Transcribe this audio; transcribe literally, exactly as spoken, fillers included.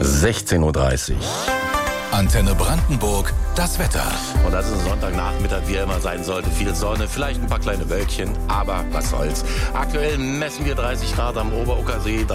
sechzehn Uhr dreißig. Antenne Brandenburg, das Wetter. Und das ist ein Sonntagnachmittag, wie er immer sein sollte. Viel Sonne, vielleicht ein paar kleine Wölkchen, aber was soll's. Aktuell messen wir dreißig Grad am Oberuckersee.